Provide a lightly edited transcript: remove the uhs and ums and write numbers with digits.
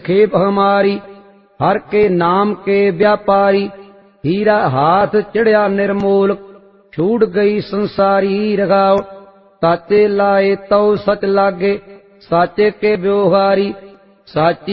खेप हमारी। हर के नाम के व्यापारी, हीरा हाथ चढ़िया निर्मोल, छूट गई संसारी रगाओ। साचे लाए तौ सच लागे, साचे के व्यवहारी। साची